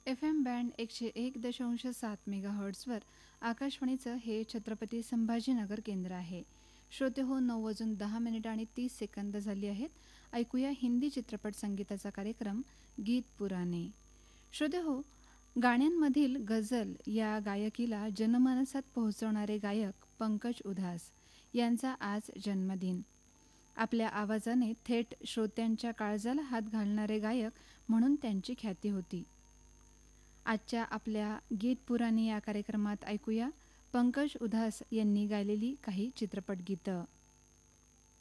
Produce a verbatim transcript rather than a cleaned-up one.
F M band एकशे एक दशांश सात मेगाहर्ट्झवर आकाशवाणीचं हे छत्रपती संभाजीनगर केंद्र आहे. श्रोते हो, नऊ वाजून दहा मिनिटं आणि तीस सेकंद झाली आहेत. ऐकूया हिंदी चित्रपट संगीताचा कार्यक्रम गीत पुराणे. श्रोते हो, गाण्यांमधील गझल या गायकीला जनमानसात पोहोचवणारे गायक पंकज उधास यांचा आज जन्मदिन. आपल्या आवाजाने थेट श्रोत्यांच्या काळजाला हात घालणारे गायक म्हणून त्यांची ख्याती होती. आजच्या आपल्या गीत पुराणे या कार्यक्रमात ऐकूया पंकज उधास यांनी गायलेली काही चित्रपट गीतं.